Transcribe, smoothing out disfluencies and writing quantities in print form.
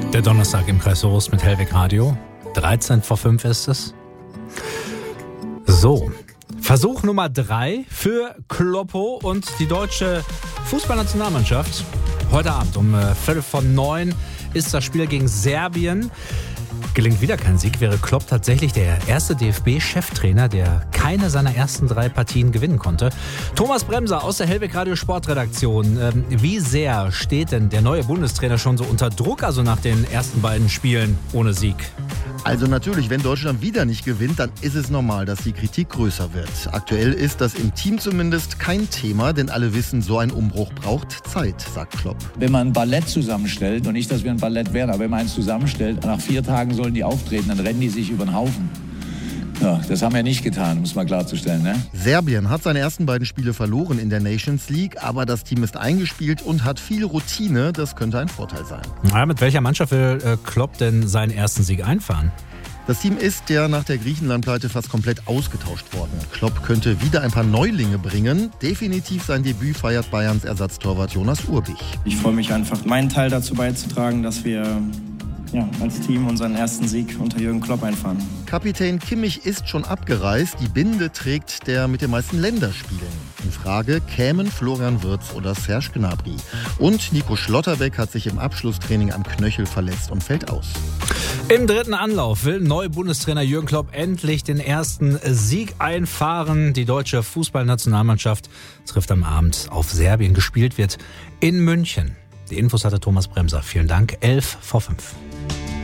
Der Donnerstag im Kreis Soest mit Hellweg Radio. 13 vor 5 ist es. So, Versuch Nummer 3 für Kloppo und die deutsche Fußballnationalmannschaft. Heute Abend um 8:45 ist das Spiel gegen Serbien. Gelingt wieder kein Sieg, wäre Klopp tatsächlich der erste DFB-Cheftrainer, der keine seiner ersten 3 Partien gewinnen konnte. Thomas Bremser aus der Hellweg Radio Sportredaktion. Wie sehr steht denn der neue Bundestrainer schon so unter Druck, also nach den ersten beiden Spielen ohne Sieg? Also natürlich, wenn Deutschland wieder nicht gewinnt, dann ist es normal, dass die Kritik größer wird. Aktuell ist das im Team zumindest kein Thema, denn alle wissen, so ein Umbruch braucht Zeit, sagt Klopp. Wenn man ein Ballett zusammenstellt, und nicht, dass wir ein Ballett wären, aber wenn man eins zusammenstellt, nach 4 Tagen sollen die auftreten, dann rennen die sich über den Haufen. Ja, das haben wir nicht getan, um es mal klarzustellen, ne? Serbien hat seine ersten beiden Spiele verloren in der Nations League, aber das Team ist eingespielt und hat viel Routine. Das könnte ein Vorteil sein. Ja, mit welcher Mannschaft will Klopp denn seinen ersten Sieg einfahren? Das Team ist ja nach der Griechenland-Pleite fast komplett ausgetauscht worden. Klopp könnte wieder ein paar Neulinge bringen. Definitiv sein Debüt feiert Bayerns Ersatztorwart Jonas Urbich. Ich freue mich einfach, meinen Teil dazu beizutragen, dass wir als Team unseren ersten Sieg unter Jürgen Klopp einfahren. Kapitän Kimmich ist schon abgereist. Die Binde trägt der mit den meisten Länderspielen. In Frage kämen Florian Wirtz oder Serge Gnabry. Und Nico Schlotterbeck hat sich im Abschlusstraining am Knöchel verletzt und fällt aus. Im 3. Anlauf will Neu-Bundestrainer Jürgen Klopp endlich den ersten Sieg einfahren. Die deutsche Fußballnationalmannschaft trifft am Abend auf Serbien. Gespielt wird in München. Die Infos hatte Thomas Bremser. Vielen Dank. 11 vor 5.